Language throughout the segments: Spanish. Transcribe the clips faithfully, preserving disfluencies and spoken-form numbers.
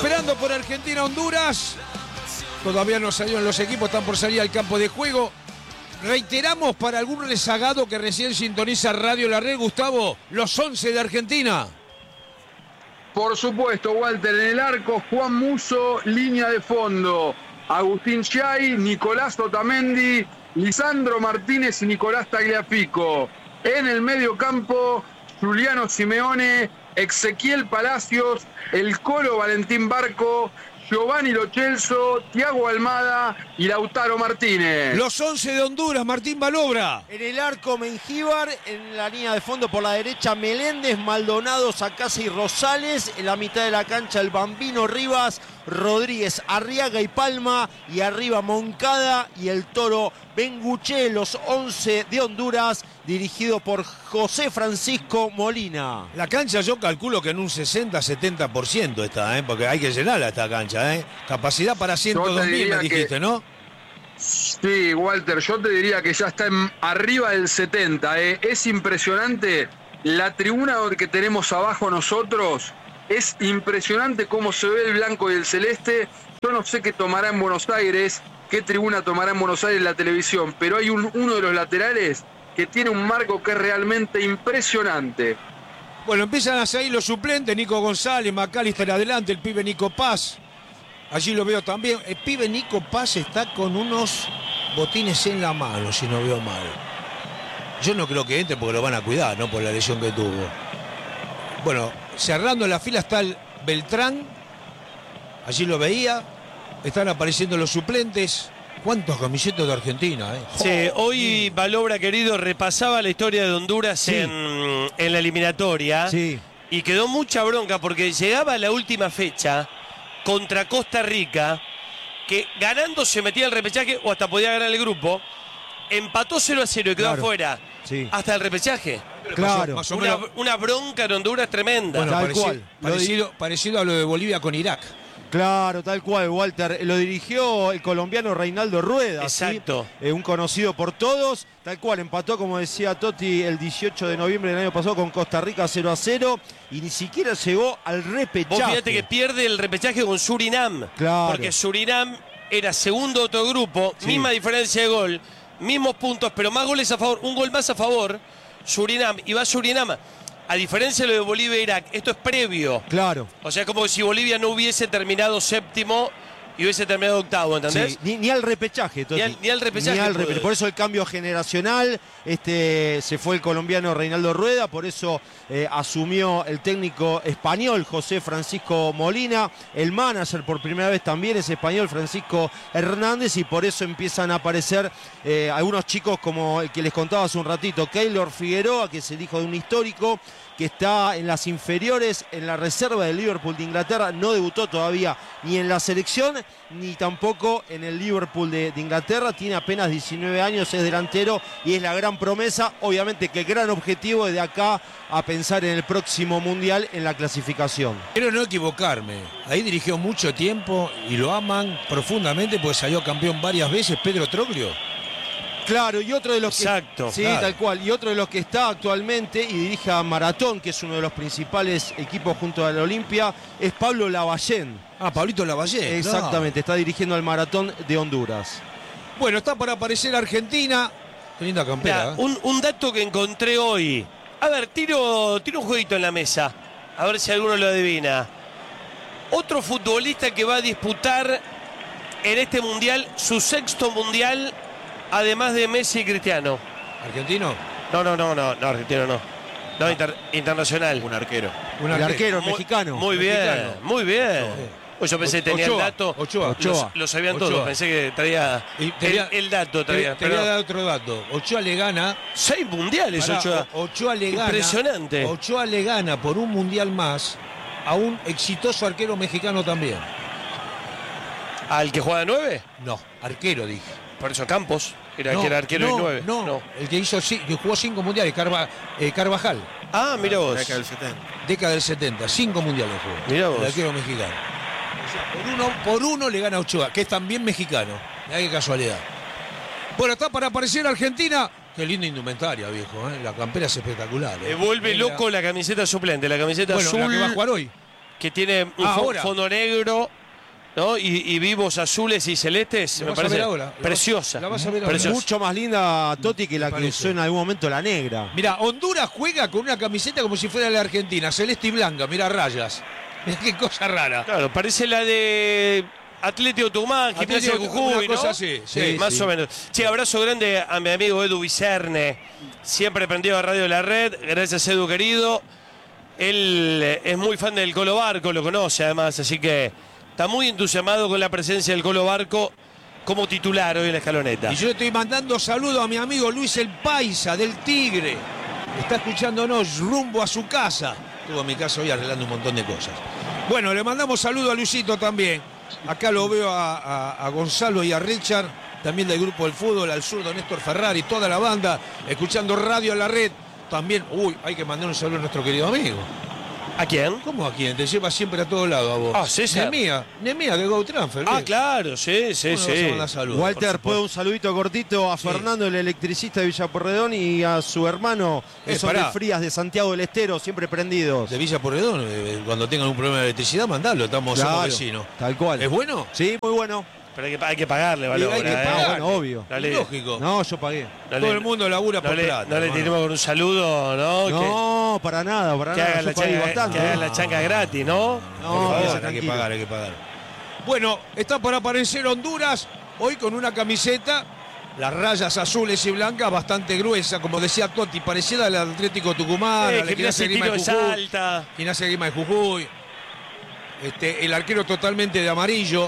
esperando por Argentina-Honduras. Todavía no salieron los equipos, están por salir al campo de juego. Reiteramos para algún rezagado que recién sintoniza Radio La Red, Gustavo, los once de Argentina. Por supuesto, Walter, en el arco, Juan Musso, línea de fondo. Agustín Chiay, Nicolás Otamendi, Lisandro Martínez y Nicolás Tagliafico. En el medio campo, Juliano Simeone, Ezequiel Palacios, el Colo Valentín Barco, Giovanni Lo Celso, Thiago Almada y Lautaro Martínez. Los once de Honduras, Martín Balobra. En el arco, Mengíbar. En la línea de fondo por la derecha, Meléndez, Maldonado, Sacasa y Rosales. En la mitad de la cancha, el Bambino Rivas, Rodríguez, Arriaga y Palma. Y arriba, Moncada y el Toro Benguché. Los once de Honduras, dirigido por José Francisco Molina. La cancha yo calculo que en un sesenta a setenta por ciento está, ¿eh? Porque hay que llenarla esta cancha, ¿eh? Capacidad para ciento dos mil, me dijiste, que... ¿no? Sí, Walter, yo te diría que ya está en arriba del setenta. ¿eh? Es impresionante la tribuna que tenemos abajo nosotros. Es impresionante cómo se ve el blanco y el celeste. Yo no sé qué tomará en Buenos Aires, qué tribuna tomará en Buenos Aires la televisión, pero hay un, uno de los laterales que tiene un marco que es realmente impresionante. Bueno, empiezan a salir los suplentes, Nico González, McAllister adelante, el pibe Nico Paz. Allí lo veo también. El pibe Nico Paz está con unos botines en la mano, si no veo mal. Yo no creo que entre porque lo van a cuidar, ¿no? Por la lesión que tuvo. Bueno, cerrando la fila está el Beltrán. Allí lo veía. Están apareciendo los suplentes. ¿Cuántos camisetas de Argentina, eh? Sí, hoy Balobra, querido, repasaba la historia de Honduras sí. en, en la eliminatoria. Sí. Y quedó mucha bronca porque llegaba la última fecha contra Costa Rica, que ganando se metía el repechaje o hasta podía ganar el grupo, empató cero a cero y quedó claro. afuera sí. hasta el repechaje. Claro. Más o una, menos... una bronca en Honduras tremenda. Bueno, tal parecido, cual. Parecido, parecido a lo de Bolivia con Irak. Claro, tal cual, Walter. Lo dirigió el colombiano Reinaldo Rueda. Exacto. ¿sí? Eh, un conocido por todos. Tal cual, empató, como decía Totti, el dieciocho de noviembre del año pasado con Costa Rica cero a cero. Y ni siquiera llegó al repechaje. Vos fíjate que pierde el repechaje con Surinam. Claro. Porque Surinam era segundo de otro grupo, sí. misma diferencia de gol, mismos puntos, pero más goles a favor, un gol más a favor. Surinam, y va Surinam. A diferencia de lo de Bolivia e Irak, esto es previo. Claro. O sea, como si Bolivia no hubiese terminado séptimo y hubiese terminado octavo, ¿entendés? Sí, ni, ni al repechaje, Toti. Ni al, ni al repechaje. Ni al repechaje. Por eso el cambio generacional, este, se fue el colombiano Reinaldo Rueda, por eso eh, asumió el técnico español José Francisco Molina, el manager por primera vez también es español Francisco Hernández, y por eso empiezan a aparecer eh, algunos chicos como el que les contaba hace un ratito, Keylor Figueroa, que es el hijo de un histórico, que está en las inferiores, en la reserva del Liverpool de Inglaterra, no debutó todavía ni en la selección, ni tampoco en el Liverpool de, de Inglaterra, tiene apenas diecinueve años, es delantero y es la gran promesa, obviamente que el gran objetivo es de acá a pensar en el próximo Mundial en la clasificación. Quiero no equivocarme, ahí dirigió mucho tiempo y lo aman profundamente porque salió campeón varias veces Pedro Troglio. Claro, y otro de los que, Exacto. Sí, claro. tal cual. Y otro de los que está actualmente y dirige a Maratón, que es uno de los principales equipos junto a la Olimpia, es Pablo Lavallén. Ah, Pablito Lavallén. Exactamente, no. Está dirigiendo al Maratón de Honduras. Bueno, está por aparecer Argentina. Qué linda campera. Mirá, un, un dato que encontré hoy. A ver, tiro, tiro un jueguito en la mesa. A ver si alguno lo adivina. Otro futbolista que va a disputar en este mundial, su sexto mundial, además de Messi y Cristiano. ¿Argentino? No, no, no, no, no, argentino no. No, inter, internacional. Un arquero. Un El arquero. arquero Muy, mexicano. Muy bien, Mexicano. muy bien. Pues yo pensé que tenía Ochoa, el dato. Ochoa. Ochoa. Lo, lo sabían Ochoa. todos. Pensé que traía Y te voy a- el, el dato. Te, Traía, te voy a pero dar otro dato. Ochoa le gana. seis mundiales, Pará, Ochoa. O- Ochoa le gana. Impresionante. Ochoa le gana por un mundial más a un exitoso arquero mexicano también. ¿Al que juega de nueve? No, arquero dije. Por eso Campos. Era, no, que era arquero no, y nueve. No, el que hizo ci- que jugó cinco mundiales, Carva, eh, Carvajal. Ah, mira vos. Década del setenta. Década del setenta, cinco mundiales jugó. Mirá vos. El arquero mexicano. O sea, por uno, por uno le gana a Ochoa, que es también mexicano. Mirá qué casualidad. Bueno, está para aparecer Argentina. Qué linda indumentaria, viejo. ¿eh? La campera es espectacular. ¿eh? Me vuelve Negra. loco la camiseta suplente, la camiseta Bueno, azul. la que va a jugar hoy. que tiene un Ah, fo- ahora. fondo negro, ¿no? Y, y vivos azules y celestes. La Me vas a parece ver ahora, la vas- preciosa. la vas a ver ahora. Preciosa. Mucho más linda, Totti, que la que parece? usó en algún momento la negra. Mira, Honduras juega con una camiseta como si fuera la Argentina, celeste y blanca, mira rayas. Mirá qué cosa rara. Claro, parece la de Atlético Tucumán, Gimnasia de Atlético, Jujuy, una cosa ¿no? así, sí, sí. Más sí. o menos. Che, abrazo grande a mi amigo Edu Vicerne, siempre prendido a Radio La Red. Gracias, Edu, querido. Él eh, es muy fan del Colo Barco, lo conoce además, así que está muy entusiasmado con la presencia del Colo Barco como titular hoy en la escaloneta. Y yo le estoy mandando saludos a mi amigo Luis el Paisa del Tigre. Está escuchándonos rumbo a su casa. Estuvo en mi casa hoy arreglando un montón de cosas. Bueno, le mandamos saludos a Luisito también. Acá lo veo a, a- a Gonzalo y a Richard, también del grupo del fútbol, al zurdo Néstor Ferrari, toda la banda, escuchando Radio a la Red. También, uy, hay que mandar un saludo a nuestro querido amigo. ¿A quién? ¿Cómo a quién? Te lleva siempre a todos lados a vos. Ah, César. Nemía, Nemía de Go Transfer. Ah, ¿ves? claro, sí, sí, ¿Cómo le vas a sí. mandar saludos? Walter, por puedo un saludito cortito a Sí. Fernando, el electricista de Villa Porredón, y a su hermano, que Eh, son pará. de Frías de Santiago del Estero, siempre prendidos. De Villa Porredón, eh, cuando tengan un problema de electricidad, mandalo, estamos somos Claro, vecinos. tal cual. ¿Es bueno? Sí, muy bueno. Pero hay que, hay que pagarle, valor. hay que ¿eh? pagar. Ah, bueno, obvio. No le- Lógico. No, yo pagué. no Todo le- el mundo labura no por le, plata. no le hermano. tiremos con un saludo, ¿no? Que- No, para nada, para que, nada. hagan Yo la pagué changa, bastante. que hagan la changa gratis, ¿no? No, Hay que quédese pagar, hay que tranquilo. pagar, hay que pagar. Bueno, está para aparecer Honduras hoy con una camiseta, las rayas azules y blancas, bastante gruesa, como decía Totti, parecida al Atlético Tucumán, Eh, a la que Gimnasia hace Grima tiro de de Jujuy. salta. Gimnasia Grima de Jujuy. Este, el arquero totalmente de amarillo.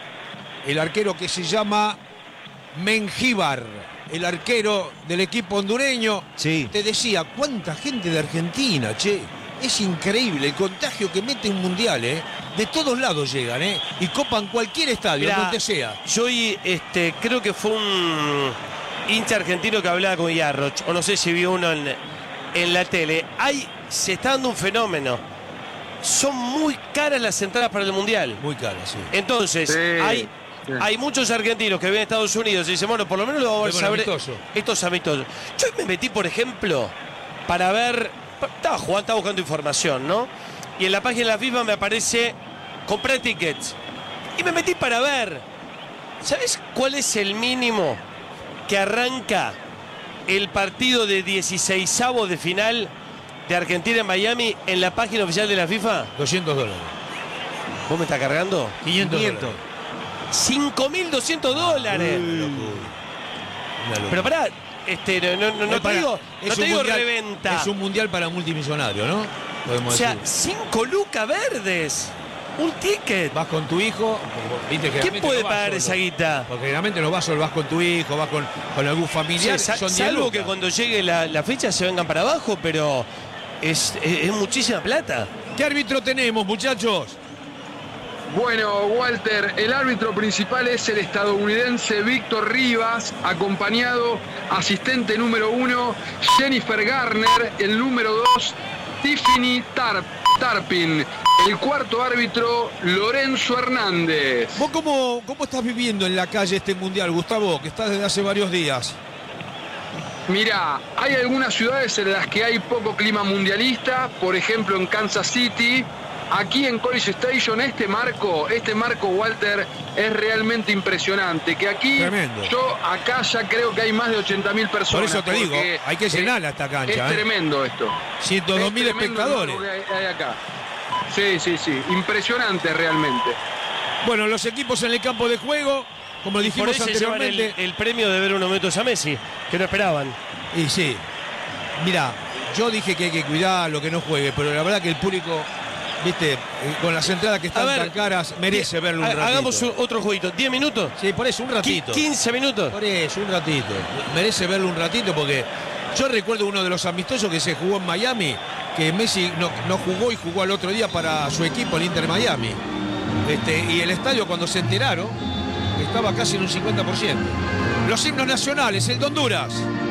El arquero que se llama Mengíbar, el arquero del equipo hondureño. Sí. Te decía, cuánta gente de Argentina, che. Es increíble el contagio que mete un mundial, ¿eh? De todos lados llegan, ¿eh? Y copan cualquier estadio, Mirá, donde sea. Yo hoy, este, creo que fue un hincha argentino que hablaba con Yarroch, o no sé si vio uno en, en la tele. Hay, se está dando un fenómeno. Son muy caras las entradas para el mundial. Muy cara, sí. Entonces, Sí, hay, sí. hay muchos argentinos que viven a Estados Unidos y dicen, bueno, por lo menos lo vamos Algo a saber. amistoso. Estos amistosos. Yo me metí, por ejemplo, para ver. Estaba jugando, estaba buscando información, ¿no? Y en la página de la FIFA me aparece comprar tickets. Y me metí para ver. ¿Sabes cuál es el mínimo que arranca el partido de dieciseisavo de final de Argentina en Miami en la página oficial de la FIFA? doscientos dólares. ¿Vos me estás cargando? quinientos. quinientos. cinco mil doscientos dólares. Una locura. Una locura. Pero pará, este, no, no, no Es te para- digo, es no te un digo mundial- reventa. Es un mundial para multimillonarios, ¿no? O Podemos sea, decir. cinco lucas verdes. Un ticket. Vas con tu hijo, ¿viste? ¿Quién Generalmente puede no vas pagar solo. esa guita? Porque generalmente no vas solo, vas con tu hijo, vas con, con algún familiar. Sí, sa- son diez salvo lucas. que cuando llegue la, la fecha se vengan para abajo, pero es, es- es muchísima plata. ¿Qué árbitro tenemos, muchachos? Bueno, Walter, el árbitro principal es el estadounidense Víctor Rivas, acompañado asistente número uno, Jennifer Garner, el número dos, Tiffany Tarp- Tarpin, el cuarto árbitro, Lorenzo Hernández. ¿Vos cómo, cómo estás viviendo en la calle este mundial, Gustavo, que estás desde hace varios días? Mirá, hay algunas ciudades en las que hay poco clima mundialista, por ejemplo en Kansas City. Aquí en College Station este marco, este marco, Walter, es realmente impresionante. Que aquí, Tremendo. yo acá ya creo que hay más de ochenta mil personas. Por eso te digo, porque, hay que eh, llenarla esta cancha. Es ¿eh? tremendo esto. ciento dos mil Es tremendo el espectadores. marco que hay- hay acá. Sí, sí, sí, impresionante realmente. Bueno, los equipos en el campo de juego, como Por dijimos eso se llevan el, anteriormente. el premio de ver unos minutos a Messi, que no esperaban. Y sí, mira, yo dije que hay que cuidar lo que no juegue, pero la verdad que el público, viste, eh, con las entradas que están A ver, tan caras, merece verlo un Ha- ratito. Hagamos un- otro jueguito. ¿diez minutos? Sí, por eso, un Qui- ratito. ¿quince minutos? Por eso, un ratito. Merece verlo un ratito porque yo recuerdo uno de los amistosos que se jugó en Miami, que Messi no, no jugó y jugó al otro día para su equipo, el Inter Miami. Este, y el estadio, cuando se enteraron, estaba casi en un cincuenta por ciento. Los himnos nacionales, el de Honduras.